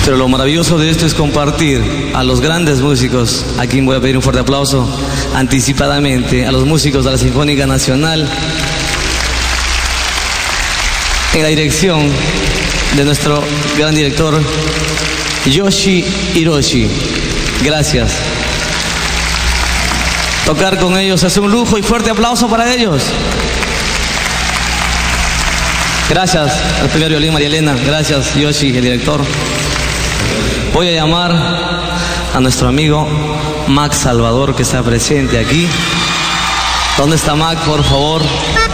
Pero lo maravilloso de esto es compartir a los grandes músicos, a quien voy a pedir un fuerte aplauso anticipadamente, a los músicos de la Sinfónica Nacional, en la dirección de nuestro gran director, Yoshi Hiroshi. Gracias. Tocar con ellos es un lujo y fuerte aplauso para ellos. Gracias al primer violín, María Elena. Gracias, Yoshi, el director. Voy a llamar a nuestro amigo Max Salvador, que está presente aquí. ¿Dónde está Max, por favor?